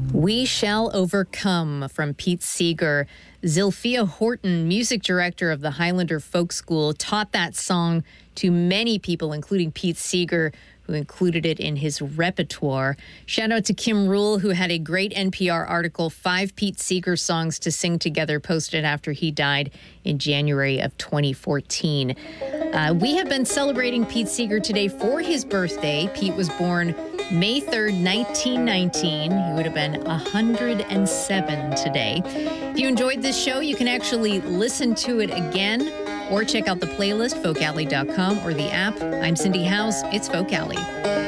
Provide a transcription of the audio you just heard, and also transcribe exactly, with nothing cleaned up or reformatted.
We Shall Overcome from Pete Seeger. Zilphia Horton, music director of the Highlander Folk School, taught that song to many people, including Pete Seeger, who included it in his repertoire. Shout out to Kim Rule, who had a great N P R article, Five Pete Seeger Songs to Sing Together, posted after he died in January of twenty fourteen. Uh, we have been celebrating Pete Seeger today for his birthday. Pete was born May third, nineteen nineteen. He would have been one hundred seven today. If you enjoyed this show, you can actually listen to it again or check out the playlist, folk alley dot com, or the app. I'm Cindy House. It's Folk Alley.